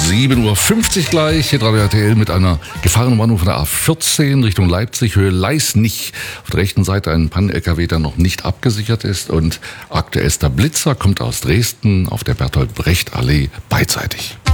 7:50 Uhr gleich, hier Radio RTL mit einer Gefahrenwarnung von der A14 Richtung Leipzig, Höhe Leisnig. Auf der rechten Seite ein Pannen-LKW, der noch nicht abgesichert ist, und aktuellster Blitzer kommt aus Dresden auf der Bertolt-Brecht-Allee beidseitig.